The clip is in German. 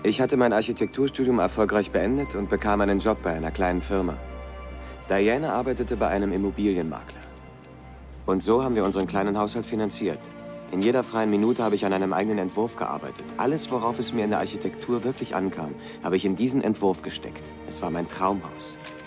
Ich hatte mein Architekturstudium erfolgreich beendet und bekam einen Job bei einer kleinen Firma. Diana arbeitete bei einem Immobilienmakler. Und so haben wir unseren kleinen Haushalt finanziert. In jeder freien Minute habe ich an einem eigenen Entwurf gearbeitet. Alles, worauf es mir in der Architektur wirklich ankam, habe ich in diesen Entwurf gesteckt. Es war mein Traumhaus.